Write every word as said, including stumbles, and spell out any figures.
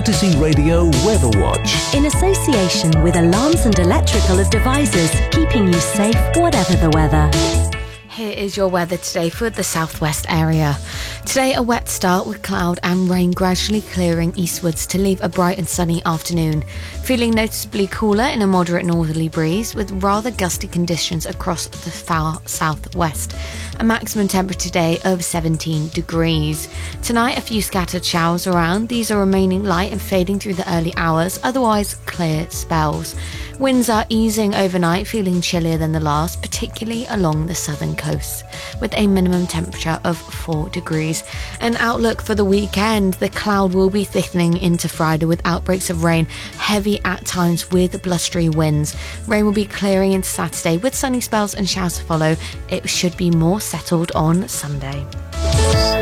Emergency Radio Weather Watch. In association with Alarms and Electrical Devices, keeping you safe whatever the weather. Here is your weather today for the southwest area. Today, a wet start with cloud and rain gradually clearing eastwards to leave a bright and sunny afternoon. Feeling noticeably cooler in a moderate northerly breeze with rather gusty conditions across the far southwest. A maximum temperature today of seventeen degrees. Tonight, a few scattered showers around. These are remaining light and fading through the early hours, otherwise clear spells. Winds are easing overnight, feeling chillier than the last, particularly along the southern coast, with a minimum temperature of four degrees. An outlook for the weekend: the cloud will be thickening into Friday with outbreaks of rain, heavy at times with blustery winds. Rain will be clearing into Saturday with sunny spells and showers to follow. It should be more settled on Sunday.